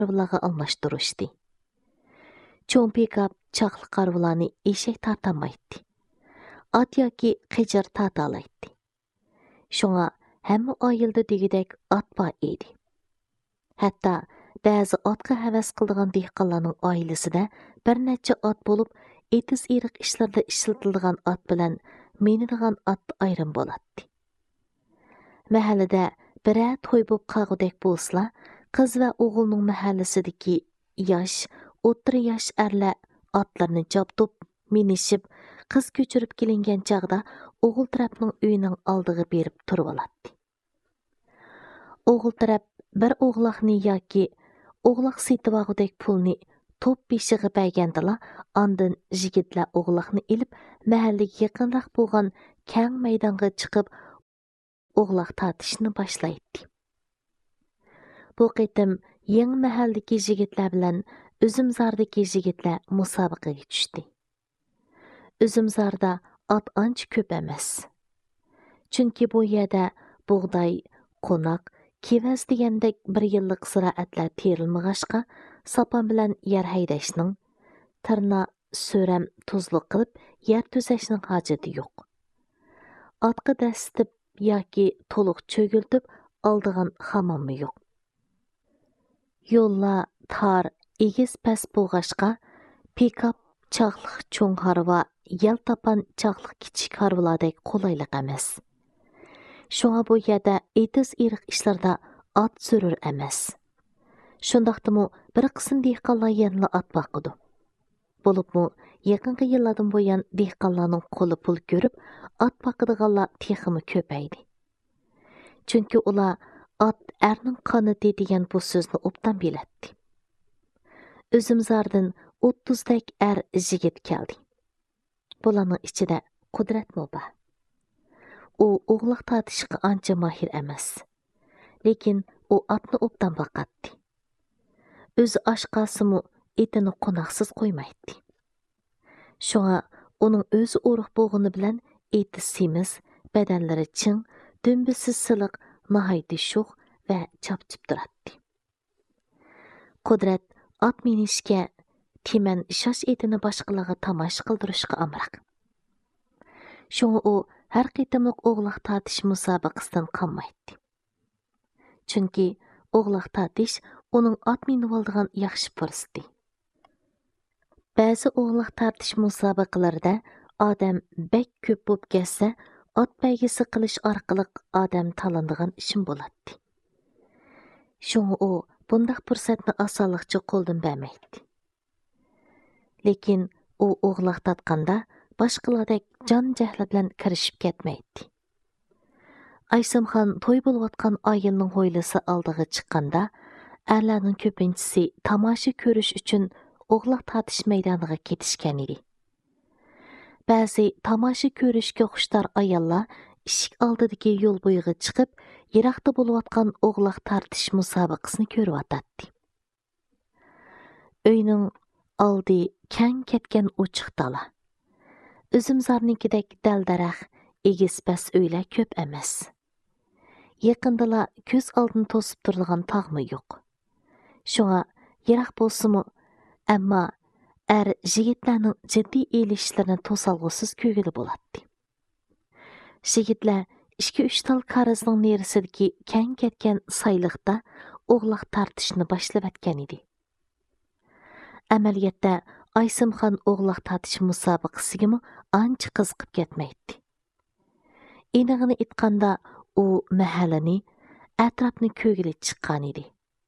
qarvılağa almashtirishdi. Cho'ng pikap chaqli qarvılarni eshak tartamaydi. At yoki qijir tartalaydi. Shunga hamma oilda degidek at bor edi. Hatto ba'zi otga havas qiladigan dehqonlarning oilasida bir necha at bo'lib, etis iriq ishlarda ishlatiladigan at bilan minadigan at ayrim bo'ladi. Mahallada bira to'y bo'lib qolgudek bo'lsa, qiz va o'g'ilning mahallasidagi yosh, o'rta yosh erlar atlarni jabdib, minishib, qiz ko'chirib kelingan chaqda o'g'il tarafning uyining oldiga berib turib oladi. O'g'il taraf bir o'g'loqni yoki o'g'loq setibag'udek pulni to'p beshig'i bergandila, ondan yigitlar o'g'loqni ilib mahallaga yaqinroq bo'lgan keng maydonga chiqib o'g'loq tortishni boshlaydi. Bu qitim yangi mahalladagi yigitlar bilan Üzümzardagi yigitlar musobaqaga tushdi. Üzümzarda at ancha ko'p emas. Chunki bu yerda bug'doy, qo'noq, kevaz degandek bir yillik ziroatlar terilmag'ashqa, sapan bilan yer haydashning, tirna so'ram tuzliq qilib yer tuzashning hojati yo'q. Atqa dastib yoki to'liq cho'giltib oldigan hammami yo'q. Yo'llar tar, egiz past bo'lg'ashqa, pikap chaqliq cho'ng harva, yel tapan chaqliq kichik harvalardek qulaylik emas. Shunga bu yerda etis iriq ishlarda at sürür emas. Shundaqdimi bir qism dehqonlar yanla at boqidi. Bo'libmi yaqinqi yillardan buyon dehqonlarning qo'li pul ko'rib, at boqadiganlar texmi ko'paydi. Chunki ular at erning qanoti degan bu so'zni obdan biladi. Üzümzardan 30 dak er yigit keldi. Bularning ichida Qudratmi bor. U o'g'loq tortishga ancha mahir emas. Lekin u atni obdan boqadi. O'zi oshqasimi etini qo'noqsiz qo'ymaydi. Shunga uning o'zi o'ruq bo'lgani bilan eti semiz, badanlari ching, dumbisiz siliq, nihoyatda sho'x va chopchib turadi. Qudrat at minishga timan shosh etini boshqalarga tomosha qildirishga amroq. Shunga u har qitimliq o'g'loq tortish musobaqasidan qolmaydi. Chunki o'g'loq tortish uning at minib oladigan yaxshi fursati. Ba'zi o'g'loq tortish musobaqalarida odam bek ko'p bo'lib ketsa, at baygisi qilish orqali odam talandigan ishim bo'ladi. Shunga u bundaq fursatni osonlikcha qo'ldan bermaydi. Lekin u o'g'loq tortganda boshqalardek jon jahli bilan kirishib ketmaydi. Aysimxon to'y bo'layotgan oyilning ho'ylisi oldiga chiqqanda, erlarning ko'pinchisi tomosha ko'rish uchun o'g'loq tortish maydoniga ketishgan edi. Ba'zi tomosha ko'rishga xushtor ayollar eshik oldidagi yo'l bo'yiga chiqib, yiroqda bo'layotgan o'g'loq tortish musobaqasini ko'rib o'tadi. Uyning oldi keng ketgan ochiq dala. Üzümzarnikidek dal-darax, egiz-pas uylar ko'p emas. Yaqindala ko'z oldini to'sib turadigan tog'mi yo'q. Shunga yiroq bo'lsimi, ammo er yigitlarning jiddiy elishlarini to'solg'usiz ko'gili bo'ladi. Yigitlar 2-3 tal qarizning nerisidagi keng ketgan sayliqda o'g'loq tortishni boshlab atgan edi. Amaliyotda Aysimxon o'g'loq tortish musobaqasiga ancha qiziqib ketmaydi. Enig'ini aytganda, u mahallani, atrofni ko'gili chiqqan edi.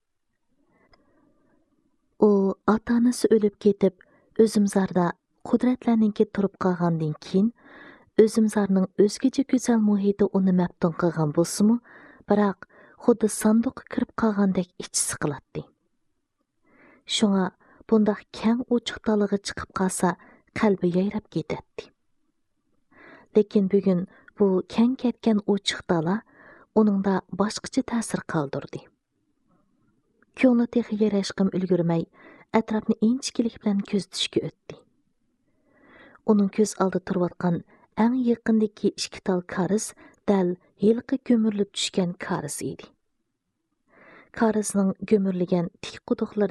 U ota-onasi o'lib ketib, Üzümzarda Qudratlarninki turib qolgandan keyin Üzümzarning o'zgacha go'zal muhiti uni maftun qilgan bo'lsa-mu, biroq xuddi sanduqqa kirib qolgandek ichi siqiladi. Shunga bundaq keng ochiq dalaga chiqib qolsa, qalbi yayrab ketadi. Lekin bugun bu keng ketgan ochiq dala uningda boshqacha ta'sir qoldirdi. Ko'ngli texi yarashqim ulgurmay, atrofni inchkilik bilan ko'zitishga o'tdi. Uning ko'z oldida turayotgan eng yaqindagi 2 tal qariz dal yilqi ko'mirilib tushgan qariz edi. Qarizning ko'mirilgan tik quduqlar